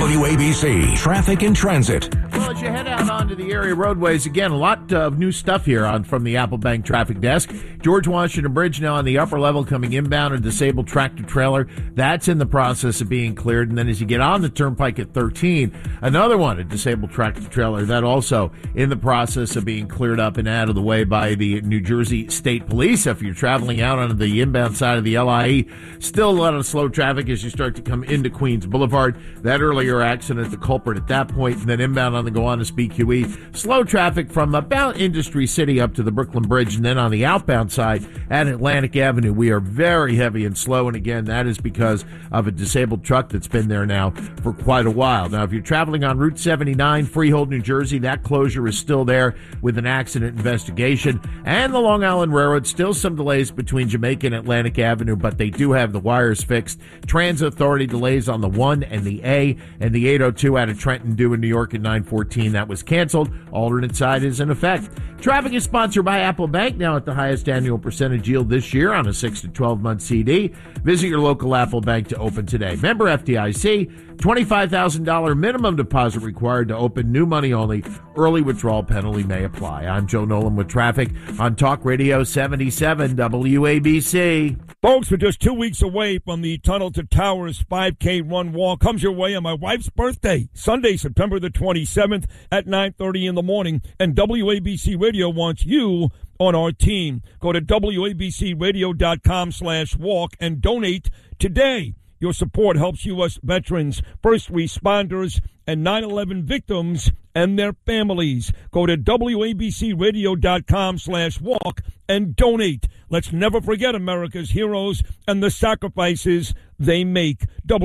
WABC Traffic and Transit. Well, as you head out onto the area roadways, again, a lot of new stuff here from the Apple Bank Traffic Desk. George Washington Bridge now on the upper level coming inbound, a disabled tractor trailer. That's in the process of being cleared. And then as you get on the turnpike at 13, another one, a disabled tractor trailer, that also in the process of being cleared up and out of the way by the New Jersey State Police. If you're traveling out on the inbound side of the LIE, still a lot of slow traffic as you start to come into Queens Boulevard. That earlier accident, the culprit at that point, and then inbound on the Gowanus BQE. Slow traffic from about Industry City up to the Brooklyn Bridge, and then on the outbound side at Atlantic Avenue, we are very heavy and slow, and again, that is because of a disabled truck that's been there now for quite a while. Now, if you're traveling on Route 79, Freehold, New Jersey, that closure is still there with an accident investigation, and the Long Island Railroad, still some delays between Jamaica and Atlantic Avenue, but they do have the wires fixed. Transit Authority delays on the 1 and the A, and the 802 out of Trenton due in New York at 9:14. That was canceled. Alternate side is in effect. Traffic is sponsored by Apple Bank, now at the highest annual percentage yield this year on a 6 to 12-month CD. Visit your local Apple Bank to open today. Member FDIC, $25,000 minimum deposit required to open, new money only. Early withdrawal penalty may apply. I'm Joe Nolan with traffic on Talk Radio 77 WABC. Folks, we're just 2 weeks away from the Tunnel to Towers 5K run walk. Comes your way on my wife's birthday, Sunday, September the 27th at 9:30 in the morning. And WABC Radio wants you on our team. Go to WABCRadio.com/walk and donate today. Your support helps U.S. veterans, first responders, and 9/11 victims and their families. Go to WABCRadio.com/walk and donate. Let's never forget America's heroes and the sacrifices they make.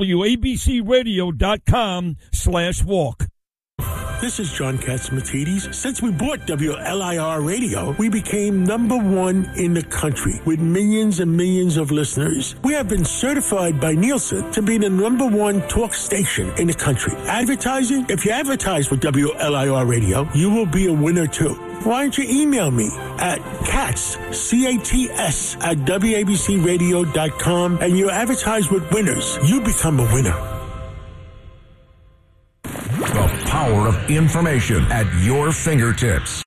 WABCRadio.com/walk. This is John Catsimatidis. Since we bought WLIR Radio, we became #1 in the country with millions and millions of listeners. We have been certified by Nielsen to be the #1 talk station in the country. Advertising? If you advertise with WLIR Radio, you will be a winner too. Why don't you email me at CATS, C-A-T-S, at WABCRadio.com, and you advertise with winners. You become a winner. The power of information at your fingertips.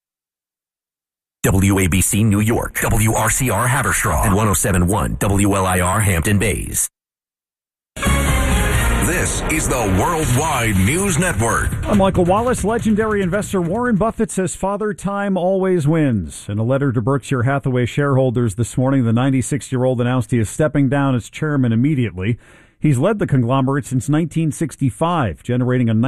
WABC New York, WRCR Haverstraw, and 107.1 WLIR Hampton Bays. This is the Worldwide News Network. I'm Michael Wallace. Legendary investor Warren Buffett says Father Time always wins. In a letter to Berkshire Hathaway shareholders this morning, the 96-year-old announced he is stepping down as chairman immediately. He's led the conglomerate since 1965, generating a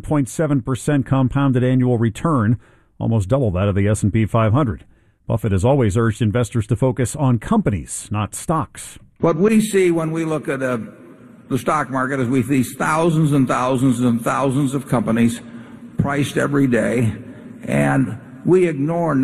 19.7% compounded annual return, almost double that of the S&P 500. Buffett has always urged investors to focus on companies, not stocks. What we see when we look at the stock market is we see thousands and thousands and thousands of companies priced every day, and we ignore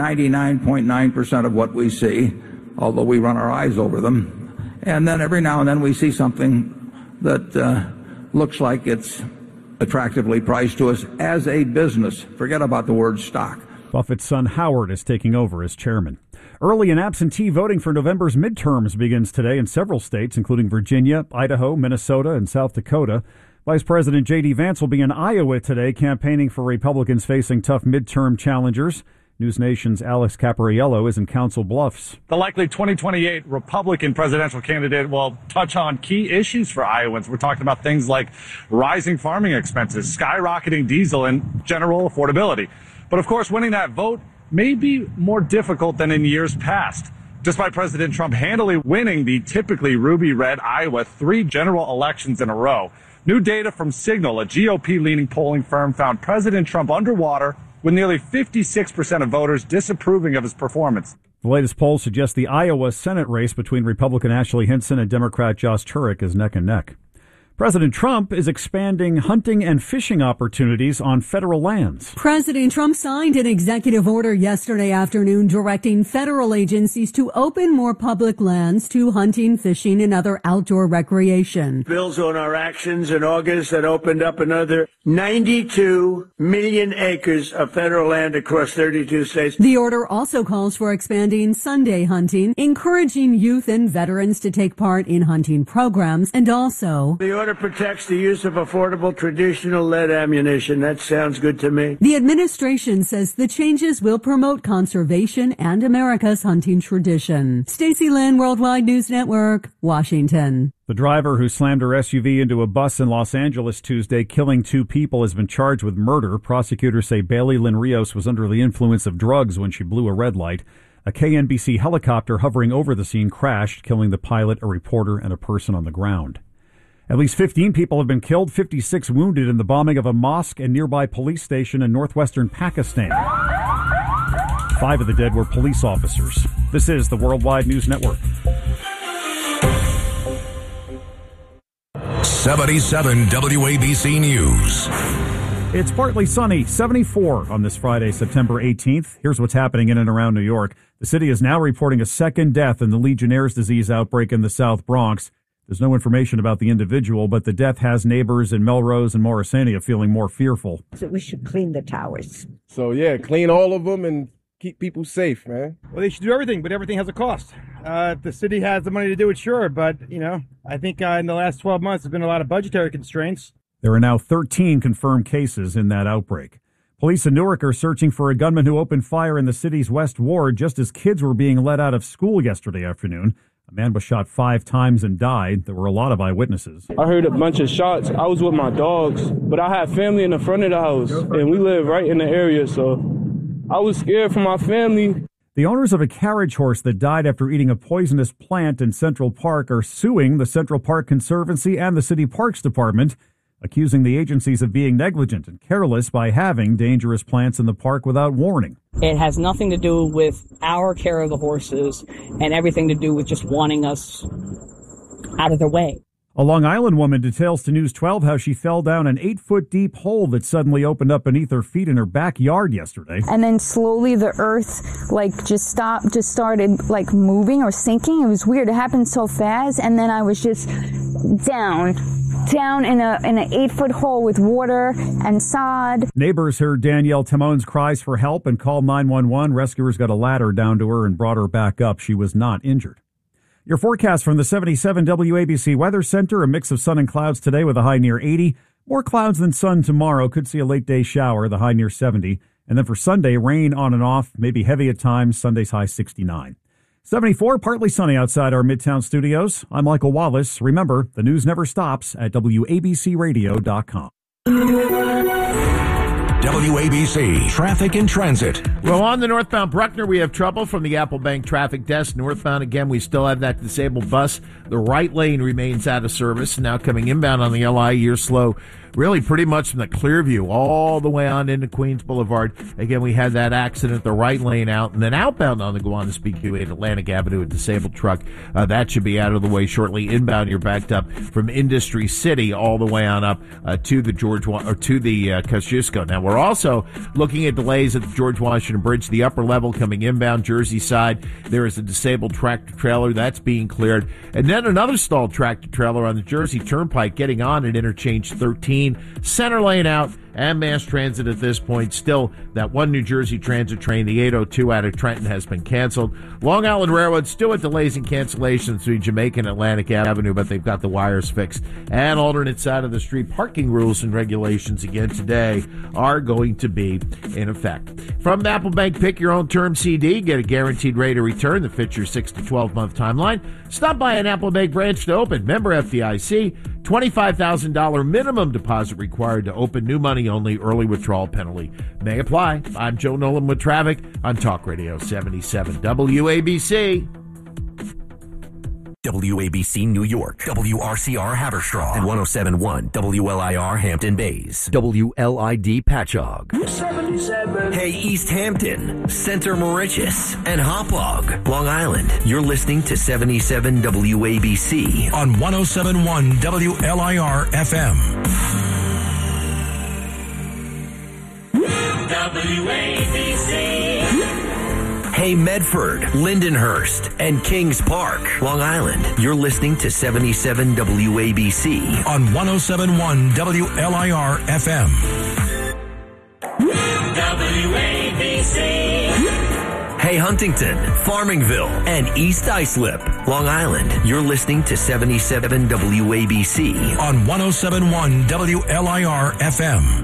99.9% of what we see, although we run our eyes over them. And then every now and then we see something that looks like it's attractively priced to us as a business. Forget about the word stock. Buffett's son Howard is taking over as chairman. Early and absentee voting for November's midterms begins today in several states, including Virginia, Idaho, Minnesota, and South Dakota. Vice President J.D. Vance will be in Iowa today campaigning for Republicans facing tough midterm challengers. News Nation's Alex Capariello is in Council Bluffs. The likely 2028 Republican presidential candidate will touch on key issues for Iowans. We're talking about things like rising farming expenses, skyrocketing diesel, and general affordability. But of course, winning that vote may be more difficult than in years past. Despite President Trump handily winning the typically ruby-red Iowa 3 general elections in a row, new data from Signal, a GOP-leaning polling firm, found President Trump underwater, with nearly 56% of voters disapproving of his performance. The latest polls suggest the Iowa Senate race between Republican Ashley Hinson and Democrat Josh Turek is neck and neck. President Trump is expanding hunting and fishing opportunities on federal lands. President Trump signed an executive order yesterday afternoon directing federal agencies to open more public lands to hunting, fishing, and other outdoor recreation. Bills on our actions in August that opened up another 92 million acres of federal land across 32 states. The order also calls for expanding Sunday hunting, encouraging youth and veterans to take part in hunting programs, and also the order order protects the use of affordable traditional lead ammunition. That sounds good to me. The administration says the changes will promote conservation and America's hunting tradition. Stacey Lynn, Worldwide News Network, Washington. The driver who slammed her SUV into a bus in Los Angeles Tuesday, killing 2 people, has been charged with murder. Prosecutors say Bailey Lynn Rios was under the influence of drugs when she blew a red light. A KNBC helicopter hovering over the scene crashed, killing the pilot, a reporter, and a person on the ground. At least 15 people have been killed, 56 wounded in the bombing of a mosque and nearby police station in northwestern Pakistan. 5 of the dead were police officers. This is the Worldwide News Network. 77 WABC News. It's partly sunny, 74 on this Friday, September 18th. Here's what's happening in and around New York. The city is now reporting a second death in the Legionnaire's disease outbreak in the South Bronx. There's no information about the individual, but the death has neighbors in Melrose and Morrisania feeling more fearful. So we should clean the towers. So, yeah, clean all of them and keep people safe, man. Well, they should do everything, but everything has a cost. If the city has the money to do it, sure. But, I think in the last 12 months, there's been a lot of budgetary constraints. There are now 13 confirmed cases in that outbreak. Police in Newark are searching for a gunman who opened fire in the city's West Ward just as kids were being let out of school yesterday afternoon. A man was shot 5 times and died. There were a lot of eyewitnesses. I heard a bunch of shots. I was with my dogs, but I had family in the front of the house, and we live right in the area, so I was scared for my family. The owners of a carriage horse that died after eating a poisonous plant in Central Park are suing the Central Park Conservancy and the City Parks Department, accusing the agencies of being negligent and careless by having dangerous plants in the park without warning. It has nothing to do with our care of the horses and everything to do with just wanting us out of their way. A Long Island woman details to News 12 how she fell down an 8-foot deep hole that suddenly opened up beneath her feet in her backyard yesterday. And then slowly the earth just started moving or sinking. It was weird. It happened so fast. And then I was just down in an 8-foot hole with water and sod. Neighbors heard Danielle Timon's cries for help and called 911. Rescuers got a ladder down to her and brought her back up. She was not injured. Your forecast from the 77 WABC Weather Center, a mix of sun and clouds today with a high near 80. More clouds than sun tomorrow. Could see a late day shower, the high near 70. And then for Sunday, rain on and off, maybe heavy at times. Sunday's high 69. 74, partly sunny outside our Midtown studios. I'm Michael Wallace. Remember, the news never stops at WABCRadio.com. WABC Traffic and Transit. Well, on the northbound Bruckner, we have trouble from the Apple Bank traffic desk. Northbound, again, we still have that disabled bus. The right lane remains out of service. Now coming inbound on the LI, you're slow. Really pretty much from the Clearview all the way on into Queens Boulevard. Again, we had that accident, the right lane out, and then outbound on the Gowanus Speedway at Atlantic Avenue, a disabled truck. That should be out of the way shortly. Inbound, you're backed up from Industry City all the way on up to the Kosciuszko. Now, we're also looking at delays at the George Washington Bridge, the upper level coming inbound, Jersey side. There is a disabled tractor trailer that's being cleared. And then another stalled tractor trailer on the Jersey Turnpike getting on at interchange 13. Center lane out, and mass transit at this point. Still, that one New Jersey Transit train, the 802 out of Trenton, has been canceled. Long Island Railroad still with delays and cancellations between Jamaica and Atlantic Avenue, but they've got the wires fixed. And alternate side of the street, parking rules and regulations again today are going to be in effect. From the Apple Bank Pick Your Own Term CD, get a guaranteed rate of return that fits your 6 to 12 month timeline. Stop by an Apple Bank branch to open. Member FDIC, $25,000 minimum deposit required to open. New money only. Early withdrawal penalty may apply. I'm Joe Nolan with traffic on Talk Radio 77 WABC. WABC New York, WRCR Haverstraw, and 107.1 WLIR Hampton Bays, WLID Patchogue, 77. Hey East Hampton, Center Mauritius, and Hauppauge, Long Island. You're listening to 77 WABC on 107.1 WLIR FM. WABC. Hey Medford, Lindenhurst, and Kings Park, Long Island. You're listening to 77 WABC on 107.1 WLIR FM. WABC. Hey Huntington, Farmingville, and East Islip, Long Island. You're listening to 77 WABC on 107.1 WLIR FM.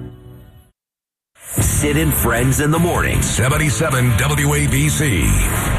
Sid and Friends in the Morning. 77 WABC.